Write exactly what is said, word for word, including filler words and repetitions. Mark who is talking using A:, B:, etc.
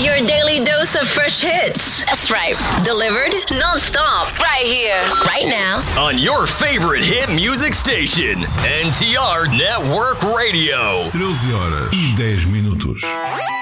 A: Your daily dose of fresh hits. That's right. Delivered non-stop. Right here. Right now.
B: On your favorite hit music station. N T R Network Radio.
C: treze horas e dez minutos.